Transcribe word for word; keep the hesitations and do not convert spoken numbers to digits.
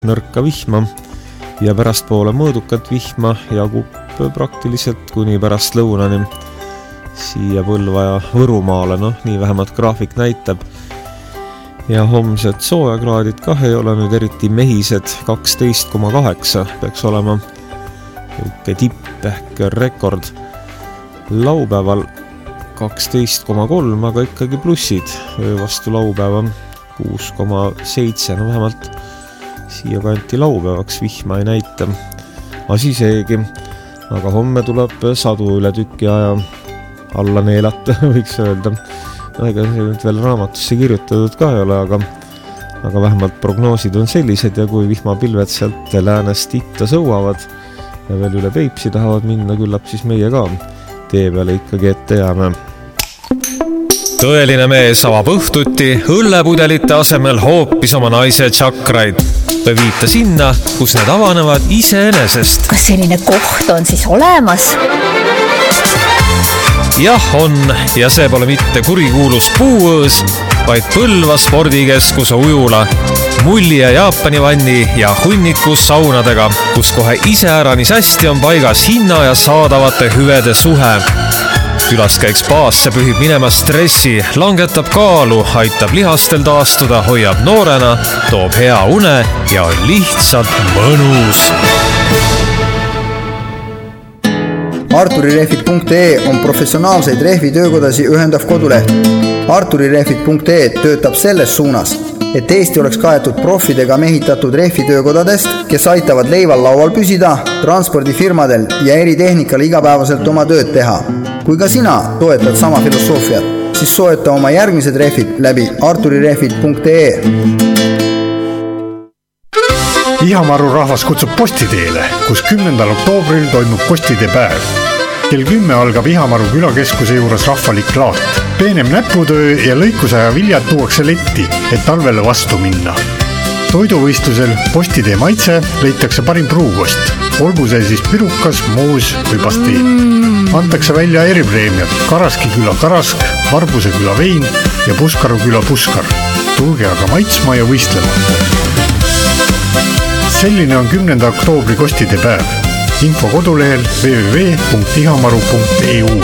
nõrka vihma ja pärastpoole mõõdukat vihma jagub praktiliselt kuni pärast lõunani siia Põlva ja Võrumaale, noh, nii vähemalt graafik näitab. Ja homsed soojakraadid kah ei ole nüüd eriti mehised, kaksteist koma kaheksa peaks olema niisugune tipp ehk rekord. Laupäeval kaksteist koma kolm, aga ikkagi plussid, vastu laupäeva kuus koma seitse, no vähemalt siia kanti laupäevaks vihma ei näita. Asi seegi, aga homme tuleb sadu üle tüki aja alla neelata, võiks öelda. No ega see nüüd veel raamatusse kirjutatud ka ei ole, aga, aga vähemalt prognoosid on sellised ja kui vihmapilved sealt läänest itta sõuavad ja veel üle Peipsi tahavad minna, küllap siis meie ka tee peale ikkagi ette jääme. Tõeline mees avab õhtuti õllepudelite asemel hoopis oma naise tšakraid või viita sinna, kus need avanevad iseenesest. Kas selline koht on siis olemas? Jah, on, ja see pole mitte kurikuulus puuõõs, vaid Põlva spordikeskuse ujula, mulli ja Jaapani vanni ja hunnikus saunadega, kus kohe ise ära nii hästi on paigas hinna ja saadavate hüvede suhe. Külaskäik spaasse pühib minema stressi, langetab kaalu, aitab lihastel taastuda, hoiab noorena, toob hea une ja on lihtsalt mõnus. Arturirehvid punkt ee on professionaalseid rehvitöökodasi ühendav koduleht. Arturirehvid punkt ee töötab selles suunas, et Eesti oleks kaetud profidega mehitatud rehvitöökodadest, kes aitavad leival laual püsida, transpordifirmadel ja eritehnikal igapäevaselt oma tööd teha. Kui ka sina toetad sama filosoofiat, siis soeta oma järgmised rehvid läbi arturirehvid punkt ee. Ihamaru rahvas kutsub postiteele, kus kümnendal oktoobril toimub postitee päev. Kell kümme algab Ihamaru külakeskuse juures rahvalik laat. Peenem näputöö ja lõikusaja viljad tuuakse letti, et talvele vastu minna. Toiduvõistlusel postitee maitse leitakse parim pruukost. Olgu see siis pirukas, moos või pastiin. Antakse välja eripreemiat Karaski küla Karask, Varbuse küla Vein ja Puskaru küla Puskar. Tulge aga maitsma ja võistlema. Selline on kümnenda oktoobri postitee päev. Info kodulehel w w w punkt ihamaru punkt e u.